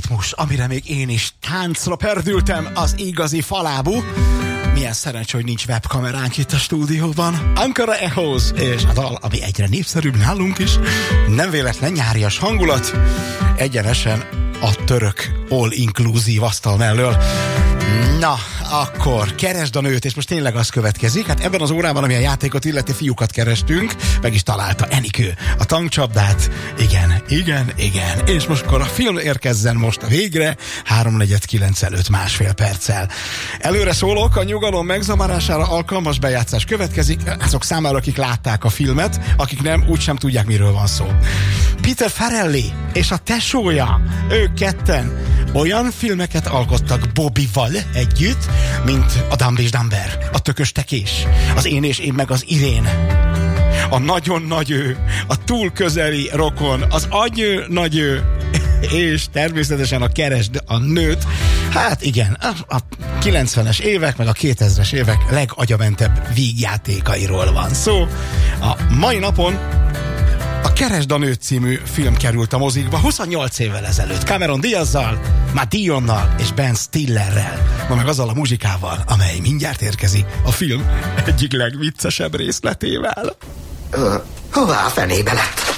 ritmus, amire még én is táncra perdültem, az igazi falábú. Milyen szerencsé, hogy nincs webkameránk itt a stúdióban. Ankara Echoes, és a dal, ami egyre népszerűbb nálunk is. Nem véletlen nyárias hangulat. Egyenesen a török all-inclusive asztal mellől. Na, akkor keresd a nőt, és most tényleg az következik. Hát ebben az órában, ami a játékot illeti, fiúkat kerestünk, meg is találta Enikő a tankcsapdát. Igen. És most akkor a film érkezzen most végre, 3:49 előtt másfél perccel. Előre szólok, a nyugalom megzavarására alkalmas bejátszás következik, azok számára, akik látták a filmet, akik nem, úgysem tudják, miről van szó. Peter Farrelly és a tesója, ők ketten olyan filmeket alkottak Bobbyval együtt, mint a Dumb és Dumber, a Tökös tekés, az Én és én meg az Irén, a Nagyon nagy ő, a Túl közeli rokon, az Agyő nagy ő, és természetesen a Keresd a nőt. Hát igen, a 90-es évek, meg a 2000-es évek legagyamentebb vígjátékairól van szó. A mai napon a Keresd a nőt című film került a mozikba 28 évvel ezelőtt. Cameron Diazzal, Matt Dillonnal és Ben Stillerrel. Ma meg azzal a muzsikával, amely mindjárt érkezik a film egyik legviccesebb részletével. Hová a fenébe lett?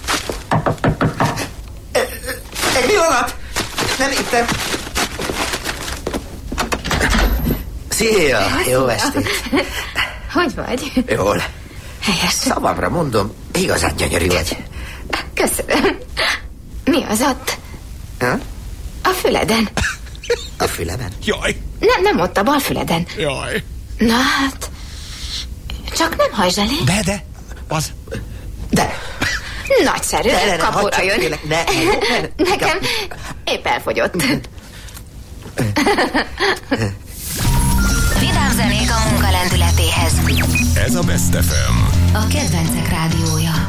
Egy pillanat! Nem ittem. Szia! Jó estét! Hogy vagy? Jól. Helyes. Szavamra mondom, igazán gyönyörű vagy. Köszönöm. Mi az ott? Ha? A füleden. A füleben? Jaj! Nem ott, a bal füleden. Jaj! Na hát, csak nem hajzselé? De, az... De! Nagyszerű, kapura jön. Nekem épp elfogyott. Vidám zenék a munka lendületéhez. Ez a Best FM. A kedvencek rádiója.